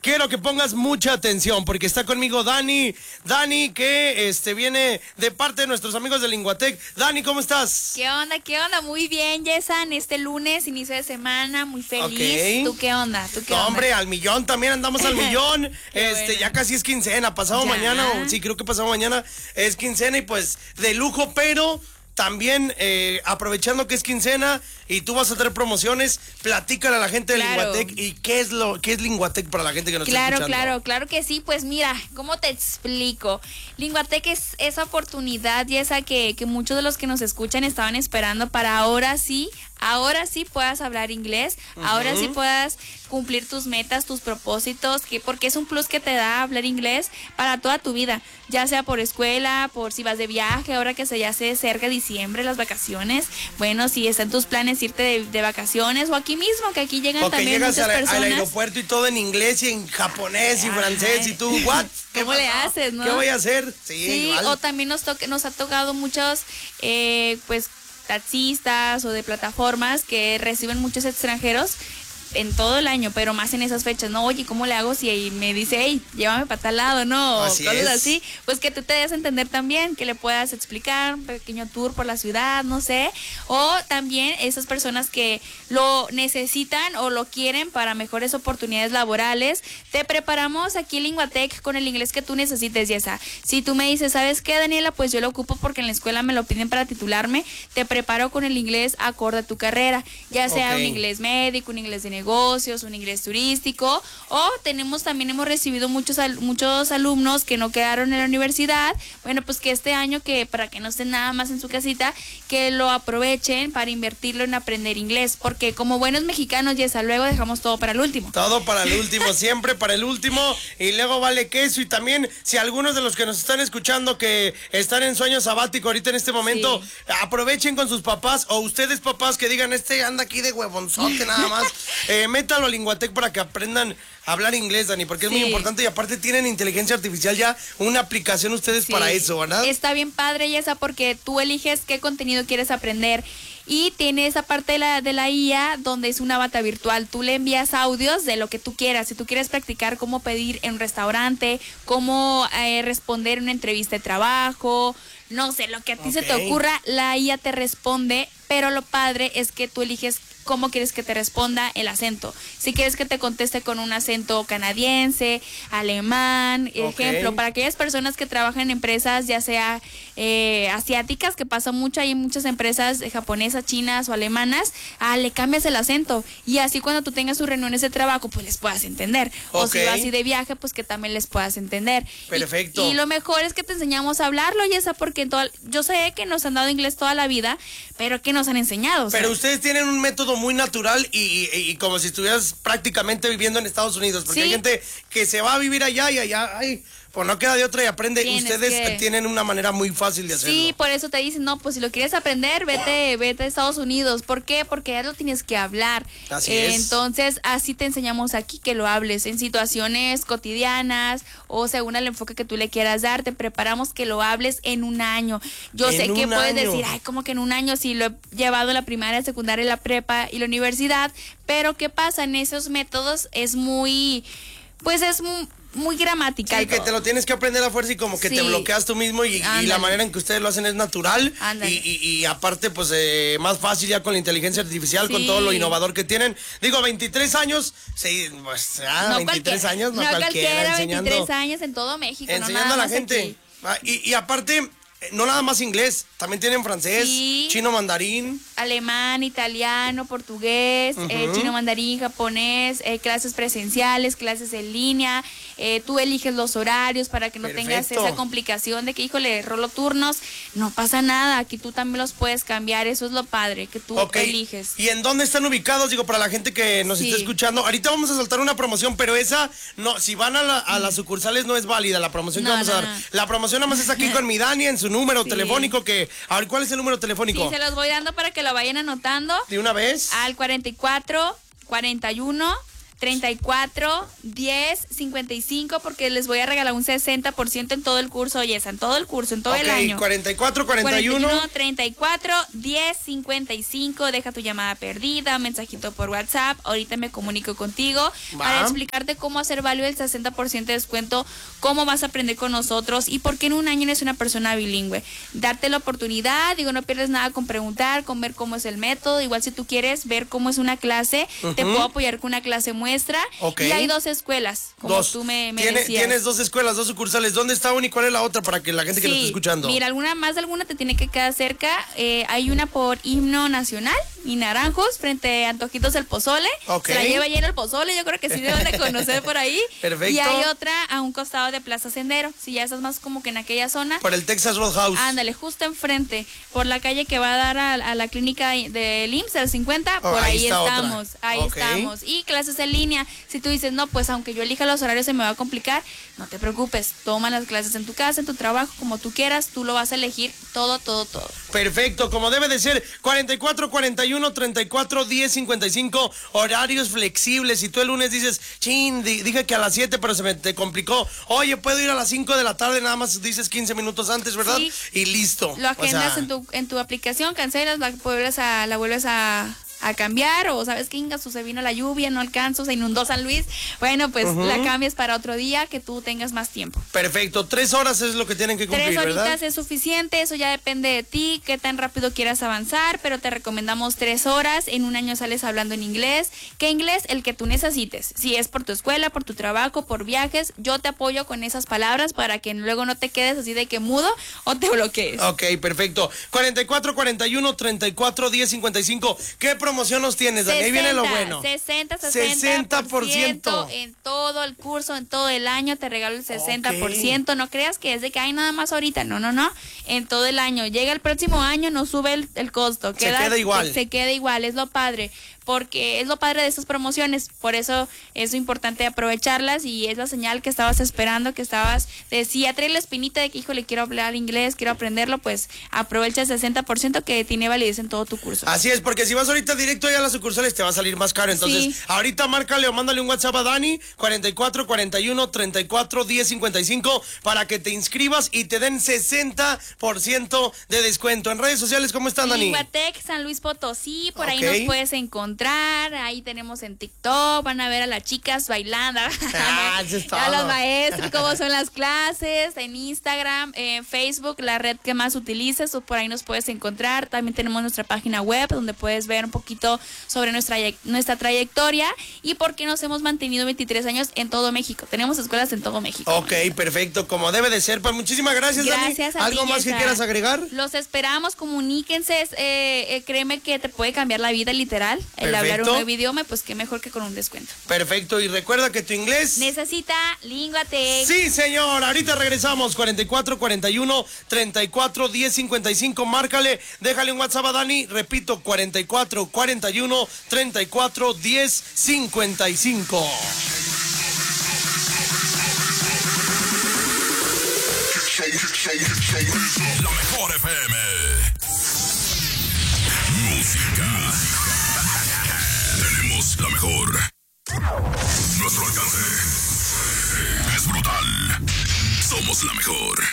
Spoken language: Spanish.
quiero que pongas mucha atención porque está conmigo Dani. Dani, que viene de parte de nuestros amigos de Linguatec. Dani, ¿cómo estás? ¿Qué onda? Muy bien, Yesan. Este lunes, inicio de semana, muy feliz. Okay. ¿Tú qué onda? No, hombre, al millón también, andamos al millón. Bueno. Ya casi es quincena, pasado ¿Ya? mañana, sí, creo que pasado mañana es quincena y pues de lujo, pero también aprovechando que es quincena y tú vas a tener promociones, platícale a la gente de Linguatec y qué es Linguatec para la gente que nos está escuchando. Claro que sí. Pues mira, ¿cómo te explico? Linguatec es esa oportunidad y esa que muchos de los que nos escuchan estaban esperando para ahora sí puedas hablar inglés, ahora sí puedas cumplir tus metas, tus propósitos, porque es un plus que te da hablar inglés para toda tu vida, ya sea por escuela, por si vas de viaje, ahora que ya se acerca diciembre, las vacaciones, bueno, si están tus planes irte de vacaciones o aquí mismo, que aquí llegan también muchas personas. Al aeropuerto y todo en inglés y en japonés y francés y tú, ¿what? ¿Cómo le haces, no? ¿Qué voy a hacer? Sí, igual. O también nos ha tocado muchos, pues, taxistas o de plataformas que reciben muchos extranjeros en todo el año, pero más en esas fechas, ¿no? Oye, ¿cómo le hago si me dice, hey, llévame para tal lado, no? Así cosas es. así, pues que tú te des a entender también, que le puedas explicar un pequeño tour por la ciudad, no sé, o también esas personas que lo necesitan o lo quieren para mejores oportunidades laborales, te preparamos aquí en Linguatec con el inglés que tú necesites, Yesa. Si tú me dices, ¿sabes qué, Daniela? Pues yo lo ocupo porque en la escuela me lo piden para titularme, te preparo con el inglés acorde a tu carrera, ya sea un inglés médico, un inglés de negocios, un inglés turístico, o hemos recibido muchos alumnos que no quedaron en la universidad, bueno, pues que este año, que para que no estén nada más en su casita, que lo aprovechen para invertirlo en aprender inglés, porque como buenos mexicanos, Yesa, luego dejamos todo para el último. Todo para el último, siempre para el último, y luego vale queso. Y también, si algunos de los que nos están escuchando que están en sueño sabático ahorita en este momento, aprovechen con sus papás, o ustedes papás que digan, anda aquí de huevonzote nada más, métalo a Linguatec para que aprendan a hablar inglés, Dani, porque es muy importante y aparte tienen inteligencia artificial ya, una aplicación ustedes para eso, ¿verdad? Está bien padre, Yesa, porque tú eliges qué contenido quieres aprender. Y tiene esa parte de la IA donde es una bata virtual. Tú le envías audios de lo que tú quieras. Si tú quieres practicar cómo pedir en un restaurante, cómo responder en una entrevista de trabajo, no sé, lo que a ti se te ocurra, la IA te responde, pero lo padre es que tú eliges cómo quieres que te responda el acento. Si quieres que te conteste con un acento canadiense, alemán, ejemplo, para aquellas personas que trabajan en empresas, ya sea asiáticas, que pasa mucho, hay muchas empresas japonesas, chinas o alemanas, le cambias el acento y así cuando tú tengas tus reuniones de trabajo, pues les puedas entender. O si vas así de viaje, pues que también les puedas entender. Perfecto. Y lo mejor es que te enseñamos a hablarlo, Yesa, porque yo sé que nos han dado inglés toda la vida, pero que nos han enseñado. Pero ustedes tienen un método muy natural y como si estuvieras prácticamente viviendo en Estados Unidos, porque hay gente que se va a vivir allá y allá, pues no queda de otra y aprende. Ustedes tienen una manera muy fácil de hacerlo. Sí, por eso te dicen, no, pues si lo quieres aprender, vete a Estados Unidos. ¿Por qué? Porque ya lo tienes que hablar. Así es. Entonces, así te enseñamos aquí que lo hables en situaciones cotidianas o según el enfoque que tú le quieras dar. Te preparamos que lo hables en un año. Yo sé que puedes decir, ¿cómo que en un año? Si lo he llevado en la primaria, secundaria, la prepa y la universidad. Pero ¿qué pasa? En esos métodos es muy gramatical. Sí, que te lo tienes que aprender a fuerza y como que te bloqueas tú mismo y la manera en que ustedes lo hacen es natural y aparte pues más fácil ya con la inteligencia artificial, con todo lo innovador que tienen. Digo, 23 años, pues 23 años, no cualquiera, 23 años en todo México. Enseñando a la gente. Y aparte, no nada más inglés, también tienen francés, chino mandarín, alemán, italiano, portugués, chino mandarín, japonés, clases presenciales, clases en línea. Tú eliges los horarios para que no tengas esa complicación de que, híjole, rolo turnos. No pasa nada, aquí tú también los puedes cambiar, eso es lo padre, que tú eliges. ¿Y en dónde están ubicados? Digo, para la gente que nos está escuchando, ahorita vamos a soltar una promoción, pero esa, no, si van a las sucursales no es válida la promoción que vamos a dar. La promoción nada más es aquí con mi Dani en su número telefónico, a ver, ¿cuál es el número telefónico? Sí, se los voy dando para que lo vayan anotando. ¿De una vez? Al 44 41 34 10 55, porque les voy a regalar un 60% en todo el curso, oye, en todo el curso, en todo el año. 44 41 34 10 55, deja tu llamada perdida, un mensajito por WhatsApp, ahorita me comunico contigo para explicarte cómo hacer válido el 60% de descuento, cómo vas a aprender con nosotros y por qué en un año eres una persona bilingüe. Darte la oportunidad, digo, no pierdes nada con preguntar, con ver cómo es el método, igual si tú quieres ver cómo es una clase, te puedo apoyar con una clase muestra. Y hay 2 escuelas, como tú me decías. Tienes 2 escuelas, 2 sucursales. ¿Dónde está una y cuál es la otra para que la gente que lo esté escuchando? Mira, alguna te tiene que quedar cerca. Hay una por Himno Nacional y Naranjos, frente a Antojitos del Pozole. Se la lleva lleno el pozole, yo creo que sí deben de conocer por ahí. Perfecto. Y hay otra a un costado de Plaza Sendero, si ya estás más como que en aquella zona. Por el Texas Roadhouse. Ándale, justo enfrente, por la calle que va a dar a la clínica del IMSS, al 50, por ahí estamos. Ahí estamos. Y clases en línea. Si tú dices, no, pues aunque yo elija los horarios se me va a complicar, no te preocupes, toma las clases en tu casa, en tu trabajo, como tú quieras, tú lo vas a elegir todo. Perfecto, como debe de ser. 44 41 34 10 55, horarios flexibles. Si tú el lunes dices, chin, dije que a las 7, pero se me te complicó. Oye, puedo ir a las 5 de la tarde, nada más dices 15 minutos antes, ¿verdad? Sí. Y listo. Lo agendas en tu aplicación, cancelas, la vuelves a cambiar, o sabes que Ingasu se vino la lluvia, no alcanzo, se inundó San Luis, bueno, pues la cambias para otro día que tú tengas más tiempo. Perfecto, 3 horas es lo que tienen que cumplir, 3 horitas, ¿verdad? es suficiente, eso ya depende de ti, qué tan rápido quieras avanzar, pero te recomendamos 3 horas, en un año sales hablando en inglés, ¿qué inglés? El que tú necesites, si es por tu escuela, por tu trabajo, por viajes, yo te apoyo con esas palabras para que luego no te quedes así de que mudo o te bloquees. Ok, perfecto, 44 41 34 10 55, ¿qué promoción nos tienes, Dani? Ahí viene lo bueno. 60% en todo el curso, en todo el año, te regalo el 60%. No creas que es de que hay nada más ahorita. No. En todo el año. Llega el próximo año, no sube el costo. Se queda igual. Se queda igual, es lo padre. Porque es lo padre de estas promociones, por eso es importante aprovecharlas y es la señal que estabas esperando, que decía, trae la espinita de que, híjole, quiero hablar inglés, quiero aprenderlo, pues aprovecha el 60% que tiene validez en todo tu curso. Así es, porque si vas ahorita directo allá a las sucursales te va a salir más caro, entonces ahorita márcale o mándale un WhatsApp a Dani, 44 41 34 10 55, para que te inscribas y te den 60% de descuento. En redes sociales, ¿cómo están, Dani? Linguatec San Luis Potosí, por ahí nos puedes encontrar. Ahí tenemos en TikTok, van a ver a las chicas bailando, a los maestros, cómo son las clases, en Instagram, en Facebook, la red que más utilices, o por ahí nos puedes encontrar. También tenemos nuestra página web donde puedes ver un poquito sobre nuestra trayectoria y por qué nos hemos mantenido 23 años en todo México. Tenemos escuelas en todo México. Ok, perfecto, como debe de ser. Pues muchísimas gracias, Dani. ¿Algo más que quieras agregar? Los esperamos, comuníquense, créeme que te puede cambiar la vida, literal. El hablar un nuevo idioma, pues qué mejor que con un descuento. Perfecto, y recuerda que tu inglés necesita Linguatec. Sí, señor, ahorita regresamos. 44 41 34 10 55, márcale, déjale un WhatsApp a Dani, repito, 44 41 34 10 55. La mejor FM. Música. Tenemos la mejor. Nuestro alcance es brutal. Somos la mejor.